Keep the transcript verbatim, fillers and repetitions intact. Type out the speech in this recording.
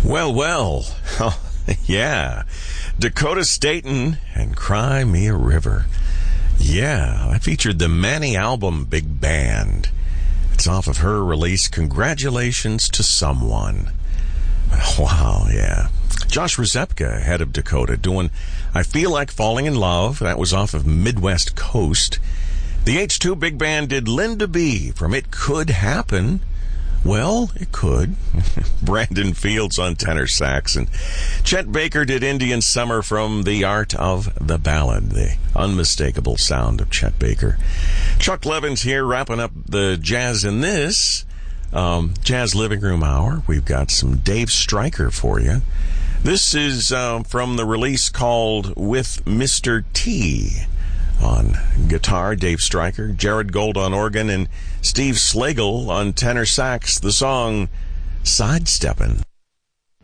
Well, well, oh, yeah, Dakota Staton and Cry Me a River. Yeah, I featured the Manny album Big Band. It's off of her release, Congratulations to Someone. Wow, yeah. Josh Rzepka, head of Dakota, doing I Feel Like Falling in Love. That was off of Midwest Coast. The H two Big Band did Linda B from It Could Happen. Well, it could. Brandon Fields on tenor sax. And Chet Baker did Indian Summer from The Art of the Ballad, the unmistakable sound of Chet Baker. Chuck Levins here wrapping up the jazz in this um, Jazz Living Room Hour. We've got some Dave Stryker for you. This is uh, from the release called With Mister T. On guitar, Dave Stryker, Jared Gold on organ, and Steve Slagle on tenor sax. The song Sidesteppin'.